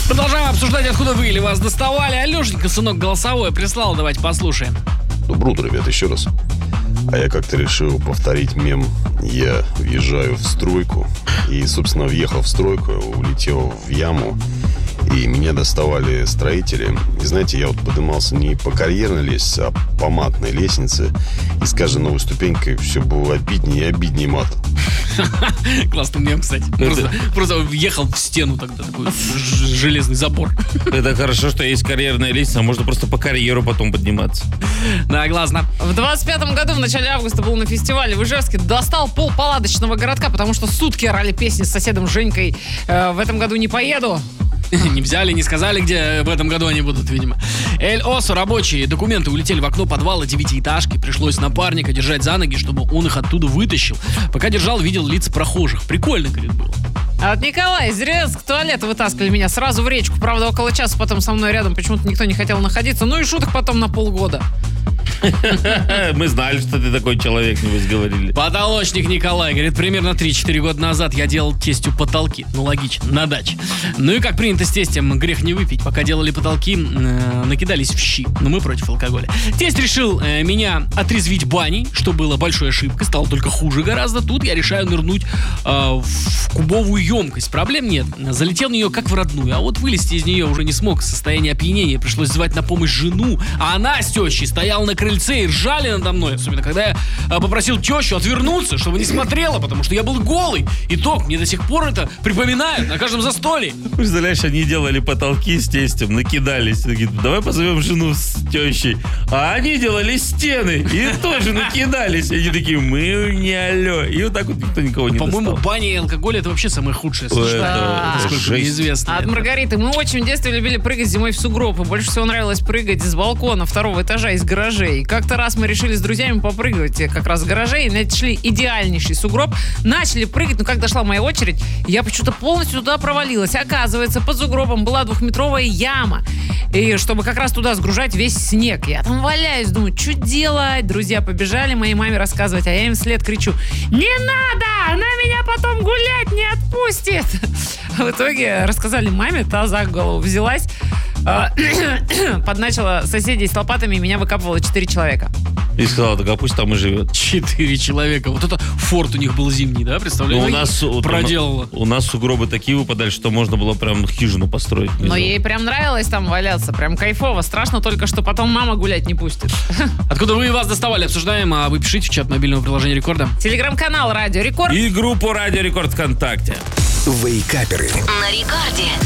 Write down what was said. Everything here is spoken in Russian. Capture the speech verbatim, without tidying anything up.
Продолжаем обсуждать, откуда вы или вас доставали. Алешенька, сынок, голосовое прислал, давайте послушаем. Доброе утро, ребят, еще раз. А я как-то решил повторить мем. Я въезжаю в стройку. И, собственно, въехал в стройку, улетел в яму. И меня доставали строители. И знаете, я вот поднимался не по карьерной лестнице, а по матной лестнице. И с каждой новой ступенькой все было обиднее и обиднее мата. Классный мем, кстати. Просто, просто въехал в стену тогда, такой ж- железный забор. Это хорошо, что есть карьерная лестница, а можно просто по карьеру потом подниматься. Да, классно. В двадцать пятом году, в начале августа, был на фестивале в Ижевске. Достал пол палаточного городка, потому что сутки орали песни с соседом Женькой. Э, в этом году не поеду. Не взяли, не сказали, где в этом году они будут, видимо. Эль-Осу, рабочие документы улетели в окно подвала девятиэтажки. Пришлось напарника держать за ноги, чтобы он их оттуда вытащил. Пока держал, видел лица прохожих. Прикольно, говорит, было. А от Николая из Рязанска туалета вытаскивали меня сразу в речку. Правда, около часа потом со мной рядом почему-то никто не хотел находиться. Ну и шуток потом на полгода. Мы знали, что ты такой человек, небось, говорили. Потолочник Николай, говорит, примерно три-четыре года назад я делал тестю потолки. Ну, логично, на даче. Ну и как принято с тестем, грех не выпить. Пока делали потолки, э, накидались в щи. Но мы против алкоголя. Тесть решил э, меня отрезвить баней, что было большой ошибкой. Стало только хуже гораздо. Тут я решаю нырнуть э, в кубовую емкость. Проблем нет. Залетел в нее как в родную. А вот вылезти из нее уже не смог. Состояние опьянения. Пришлось звать на помощь жену. А она с тещей стояла на крыльце и ржали надо мной. Особенно, когда я э, попросил тещу отвернуться, чтобы не смотрела, потому что я был голый. Итог, мне до сих пор это припоминают на каждом застолье. Представляешь, они делали потолки с тестем, накидались. Такие, давай позовем жену с тещей. А они делали стены и тоже накидались. И они такие, мы не алло. И вот так вот никто никого не По-моему, достал. баня и алкоголь — это вообще самое худшее. Это- это Сколько жесть. мне известно. А от Маргариты: мы очень в детстве любили прыгать зимой в сугроб. И больше всего нравилось прыгать с балкона второго этажа из гаражей. И как-то раз мы решили с друзьями попрыгать как раз с гаражей. И нашли идеальнейший сугроб. Начали прыгать, но как дошла моя очередь, я почему-то полностью туда провалилась. Оказывается, под сугробом была двухметровая яма. И чтобы как раз туда сгружать весь снег. Я там валяюсь, думаю, что делать? Друзья побежали моей маме рассказывать, а я им вслед кричу: не надо! Она меня потом гулять не отпустит! В итоге рассказали маме, та за голову взялась, подначила соседей с лопатами, и меня выкапывало четыре человека. И сказала, так а пусть там и живет. Четыре человека. Вот это форт у них был зимний, да? Представляете? Ну, у нас вот, проделала. У нас сугробы такие выпадали, что можно было прям хижину построить. Но ей прям нравилось там валяться, прям кайфово. Страшно только, что потом мама гулять не пустит. Откуда вы и вас доставали, обсуждаем, а вы пишите в чат мобильного приложения Рекорда. Телеграм-канал Радио Рекорд. И группу Радио Рекорд ВКонтакте. Вейкаперы. На Рекорде.